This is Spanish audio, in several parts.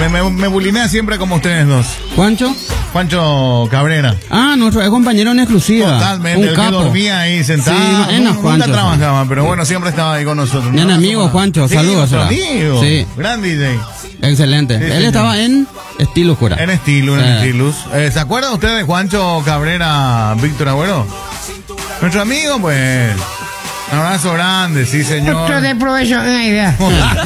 Me bulinea siempre como ustedes dos. ¿Juancho? Juancho Cabrera. Ah, nuestro es compañero en exclusiva. Totalmente, un el capo. que dormía ahí sentado. Sí, Nunca trabajaba, pero bueno, siempre estaba ahí con nosotros. Mi amigo Juancho, sí, saludos. Amigo. Sí. Gran DJ. Excelente. Sí, Él señor. estaba en Estilus, Cura. En Estilus. ¿Se acuerdan ustedes de Juancho Cabrera, Víctor Agüero? Nuestro amigo, pues. Un abrazo grande, sí, señor. Mucho de provecho, una idea.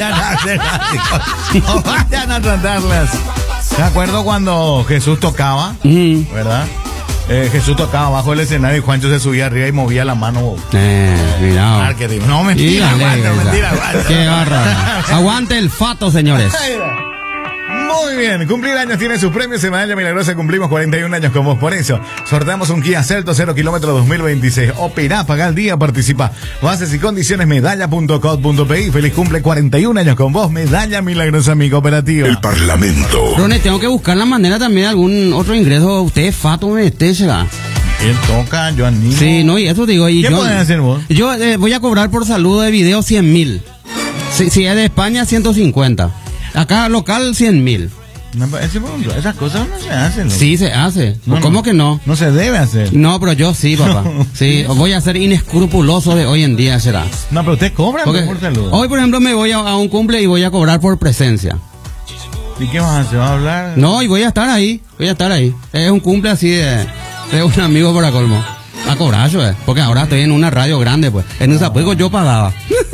No vayan a tratarlas. ¿Se acuerdo cuando Jesús tocaba? ¿Verdad? Jesús tocaba bajo el escenario y Juancho se subía arriba y movía la mano. Mira. No, mentira, mentira. Qué barra. Aguante el fato, señores. Muy bien, cumplir años tiene sus premios. En Medalla Milagrosa cumplimos 41 años con vos. Por eso, sorteamos un Kia Celto 0 kilómetros 2026. Opera, paga al día, participa. Bases y condiciones medalla.com.pi. Feliz cumple 41 años con vos. Medalla Milagrosa, mi cooperativa. El Parlamento. Rone, tengo que buscar la manera también de algún otro ingreso. Usted, fato, será. Él toca, yo animo. Sí, no, y eso digo. Y ¿Qué pueden hacer vos? Yo voy a cobrar por saludo de video 100.000. Si es de España, 150. Acá local, 100.000. Esas cosas no se hacen. Sí, se hace. No, ¿Cómo que no? No se debe hacer. No, pero yo sí, papá. Sí, voy a ser inescrupuloso de hoy en día, será. No, pero usted cobra por saludo. Hoy, por ejemplo, me voy a un cumple y voy a cobrar por presencia. ¿Y qué vas a hacer? ¿Va a hablar? No, y voy a estar ahí. Es un cumple así de un amigo para colmo. A cobrar, porque ahora estoy en una radio grande, pues. En esa pues yo pagaba.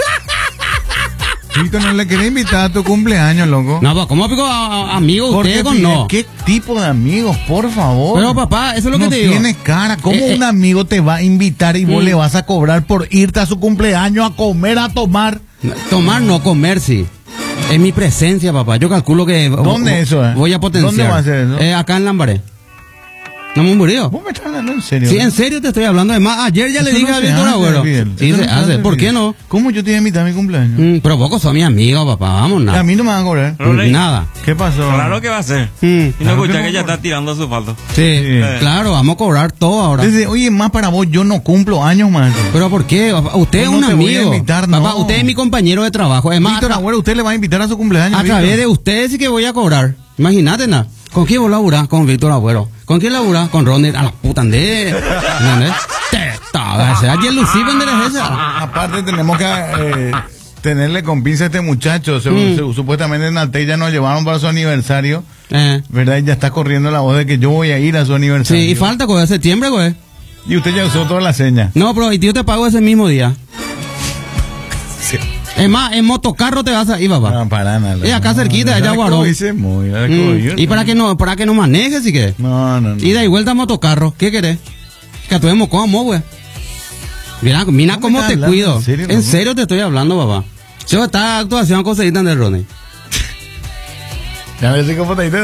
Víctor, no le quería invitar a tu cumpleaños, loco. No, pues, ¿cómo pico amigo usted con no? ¿Qué tipo de amigos, por favor? Pero papá, eso es lo que te digo. No tienes cara. ¿Cómo un amigo te va a invitar y vos le vas a cobrar por irte a su cumpleaños a comer, a tomar? Tomar no, comer sí. Es mi presencia, papá. Yo calculo que... ¿Dónde eso? Voy a potenciar. ¿Dónde va a ser eso? Acá en Lambaré. ¿No me murió? ¿Vos me estás hablando en serio? Sí, en serio te estoy hablando. Además, ayer ya eso le dije no a Víctor Agüero. Sí, se hace. ¿Por qué no? ¿Cómo yo te iba a invitar a mi cumpleaños? Pero vos sos mi amigo, papá. Vamos, nada. A mí no me van a cobrar. Nada. ¿Qué pasó? Claro que va a ser. Y no escucha que ya está tirando su faldo. Sí, claro, vamos a cobrar todo ahora. Oye, más para vos, yo no cumplo años más. ¿Pero por qué? Usted es un te voy a amigo. invitar, Papá, no. usted es mi compañero de trabajo. Es más, Víctor Agüero, usted le va a invitar a su cumpleaños. a través de usted sí que voy a cobrar. Imagínate, nada. ¿Con quién vos laburás? Con Víctor Agüero. ¿Con quién laburás? Con Ronnie. A la puta de... ¿Entendés? Ayer Lucí venderás esa. Aparte tenemos que tenerle con pinza a este muchacho. Supuestamente en Altella nos llevaron para su aniversario. ¿Verdad? Y ya está corriendo la voz de que yo voy a ir a su aniversario. Sí, y falta, güey, septiembre, güey. Y usted ya usó toda la seña. No, pero y yo te pago ese mismo día. Sí. Es más, en motocarro te vas a ir, papá. No, para nada. Es acá cerquita, allá Guarón. Y para que no manejes, si querés. No. Ida y vuelta a motocarro. ¿Qué querés? Que tú cómo, güey. Mira cómo te cuido. En serio te estoy hablando, papá. Yo esta actuación conseguida de Ronnie. Ya ves cómo te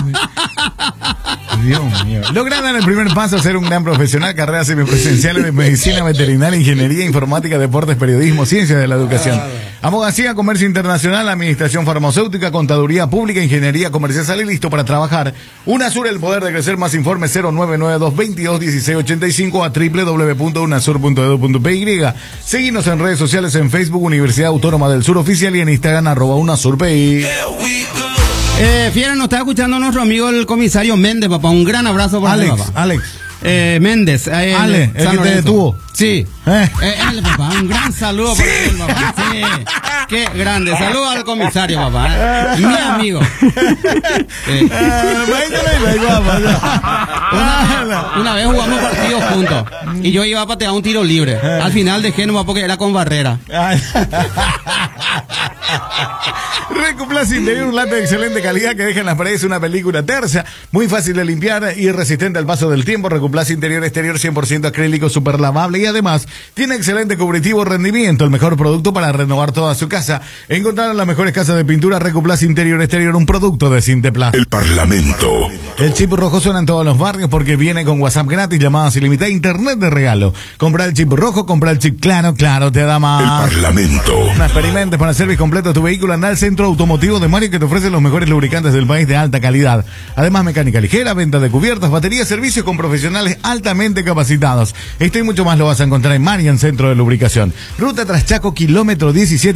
Dios mío. Logrando en el primer paso ser un gran profesional, carreras semipresenciales de medicina, veterinaria, ingeniería, informática, deportes, periodismo, ciencias de la educación, abogacía, comercio internacional, administración farmacéutica, contaduría pública, ingeniería comercial. Sale listo para trabajar. UNASUR, el poder de crecer. Más informe 0992-221685 a www.unasur.edu.py. Seguinos en redes sociales en Facebook, Universidad Autónoma del Sur Oficial, y en Instagram @UNASURPI. Fiera, nos está escuchando nuestro amigo el comisario Méndez, papá. Un gran abrazo para Alex, él, papá. Alex. Méndez. Ale, el que te detuvo. Sí. Él, papá. Un gran saludo para él, papá. Sí. Qué grande. Saludo al comisario, papá. Mi amigo. Una vez jugamos partidos juntos y yo iba a patear un tiro libre. Al final dejé nomás porque era con barrera. Recuplas Interior, un látex de excelente calidad que deja en las paredes una película tersa, muy fácil de limpiar y resistente al paso del tiempo. Recuplas Interior exterior 100% acrílico, super lavable, y además tiene excelente cubritivo rendimiento, el mejor producto para renovar toda su casa. Encontrar las mejores casas de pintura. Recuplas Interior exterior, un producto de Sinteplas. El Parlamento. El chip rojo suena en todos los barrios porque viene con WhatsApp gratis, llamadas ilimitadas, internet de regalo. Compra el chip rojo, compra el chip claro te da más. El Parlamento. No experimentes para servicio completo de tu vehículo. Anda al Centro Automotivo de Mario, que te ofrece los mejores lubricantes del país de alta calidad. Además, mecánica ligera, venta de cubiertas, baterías, servicios con profesionales altamente capacitados. Esto y mucho más lo vas a encontrar en Marian Centro de Lubricación. Ruta Traschaco, kilómetro 17.